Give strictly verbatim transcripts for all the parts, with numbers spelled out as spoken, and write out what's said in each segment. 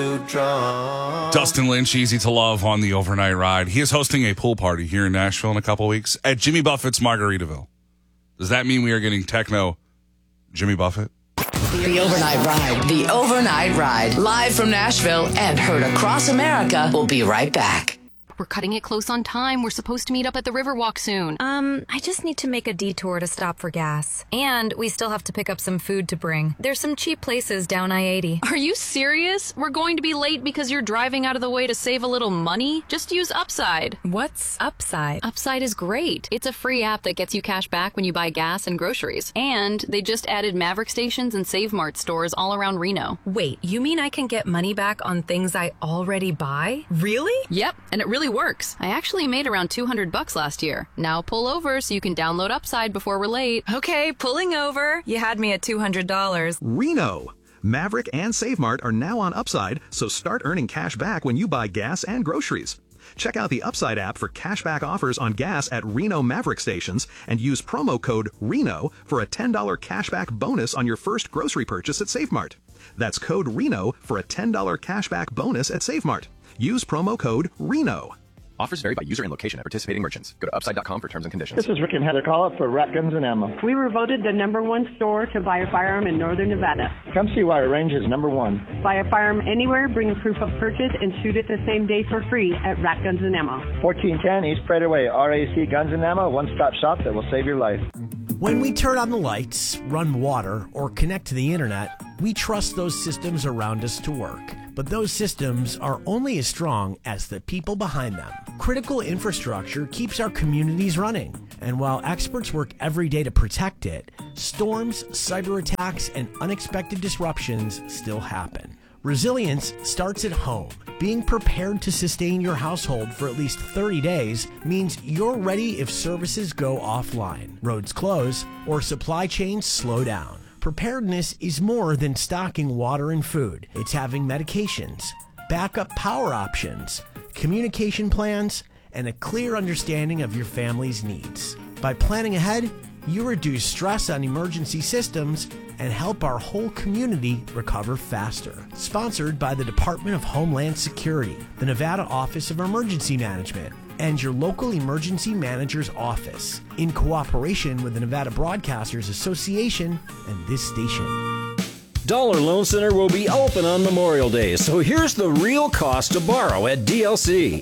Dustin Lynch, easy to love on the overnight ride. He is hosting a pool party here in Nashville in a couple weeks at Jimmy Buffett's Margaritaville. Does that mean we are getting techno Jimmy Buffett? The overnight ride. The overnight ride. Live from Nashville and heard across America. We'll be right back. We're cutting it close on time. We're supposed to meet up at the Riverwalk soon. Um, I just need to make a detour to stop for gas. And we still have to pick up some food to bring. There's some cheap places down I eighty. Are you serious? We're going to be late because you're driving out of the way to save a little money? Just use Upside. What's Upside? Upside is great. It's a free app that gets you cash back when you buy gas and groceries. And they just added Maverick stations and Save Mart stores all around Reno. Wait, you mean I can get money back on things I already buy? Really? Yep, and it really works. I actually made around two hundred bucks last year. Now pull over so you can download Upside before we're late. Okay, pulling over. You had me at two hundred dollars. Reno. Maverick and Save Mart are now on Upside, so start earning cash back when you buy gas and groceries. Check out the Upside app for cashback offers on gas at Reno Maverick stations and use promo code RENO for a ten dollars cashback bonus on your first grocery purchase at Save Mart. That's code RENO for a ten dollars cashback bonus at Save Mart. Use promo code RENO. Offers vary by user and location at participating merchants. Go to upside dot com for terms and conditions. This is Rick and Heather Collett for Rat Guns and Ammo. We were voted the number one store to buy a firearm in northern Nevada. Come see why our range is number one. Buy a firearm anywhere, bring proof of purchase, and shoot it the same day for free at Rat Guns and Ammo. fourteen ten East Prater Way, R A C Guns and Ammo, one-stop shop that will save your life. When we turn on the lights, run water, or connect to the internet, we trust those systems around us to work. But those systems are only as strong as the people behind them. Critical infrastructure keeps our communities running. And while experts work every day to protect it, storms, cyber attacks, and unexpected disruptions still happen. Resilience starts at home. Being prepared to sustain your household for at least thirty days means you're ready if services go offline, roads close, or supply chains slow down. Preparedness is more than stocking water and food. It's having medications, backup power options, communication plans, and a clear understanding of your family's needs. By planning ahead, you reduce stress on emergency systems and help our whole community recover faster. Sponsored by the Department of Homeland Security, the Nevada Office of Emergency Management, and your local emergency manager's office, in cooperation with the Nevada Broadcasters Association and this station. Dollar Loan Center will be open on Memorial Day, so here's the real cost to borrow at D L C.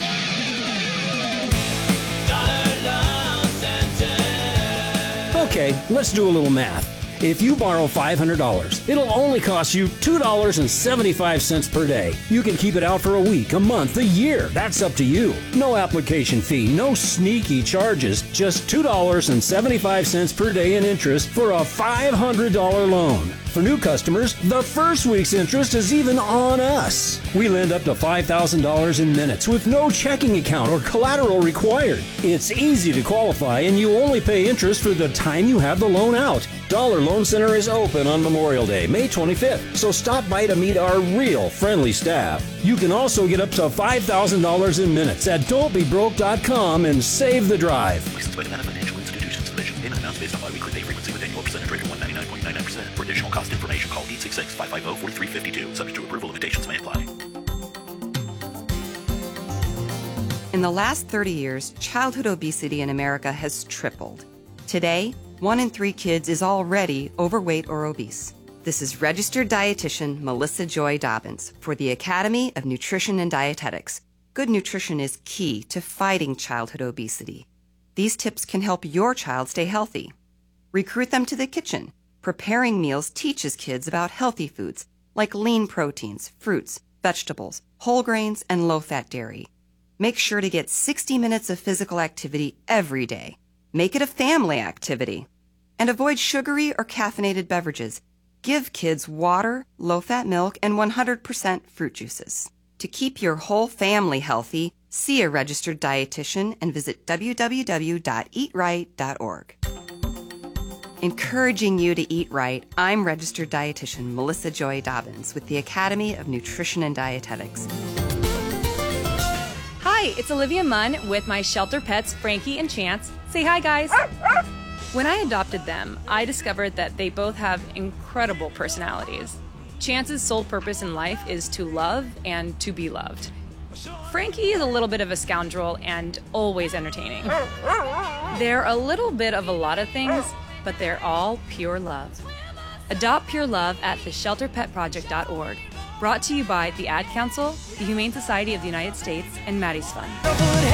Okay, let's do a little math. If you borrow five hundred dollars, it'll only cost you two dollars and seventy-five cents per day. You can keep it out for a week, a month, a year. That's up to you. No application fee, no sneaky charges, just two dollars and seventy-five cents per day in interest for a five hundred dollars loan. For new customers, the first week's interest is even on us. We lend up to five thousand dollars in minutes with no checking account or collateral required. It's easy to qualify, and you only pay interest for the time you have the loan out. Dollar Loan Center is open on Memorial Day, May twenty-fifth, so stop by to meet our real friendly staff. You can also get up to five thousand dollars in minutes at don't be broke dot com and save the drive. Licensed by Nevada Financial Institutions Division. Payment amounts based on biweekly pay frequency with annual percentage rate of one hundred ninety-nine point nine nine percent. For additional cost information, call eight six six, five five zero, four three five two. Subject to approval, limitations may apply. In the last thirty years, childhood obesity in America has tripled. Today, one in three kids is already overweight or obese. This is registered dietitian Melissa Joy Dobbins for the Academy of Nutrition and Dietetics. Good nutrition is key to fighting childhood obesity. These tips can help your child stay healthy. Recruit them to the kitchen. Preparing meals teaches kids about healthy foods like lean proteins, fruits, vegetables, whole grains, and low-fat dairy. Make sure to get sixty minutes of physical activity every day. Make it a family activity. And avoid sugary or caffeinated beverages. Give kids water, low-fat milk, and one hundred percent fruit juices. To keep your whole family healthy, see a registered dietitian and visit w w w dot eat right dot org. Encouraging you to eat right, I'm registered dietitian Melissa Joy Dobbins with the Academy of Nutrition and Dietetics. Hi, it's Olivia Munn with my shelter pets, Frankie and Chance. Say hi, guys. When I adopted them, I discovered that they both have incredible personalities. Chance's sole purpose in life is to love and to be loved. Frankie is a little bit of a scoundrel and always entertaining. They're a little bit of a lot of things, but they're all pure love. Adopt pure love at the shelter pet project dot org. Brought to you by the Ad Council, the Humane Society of the United States, and Maddie's Fund.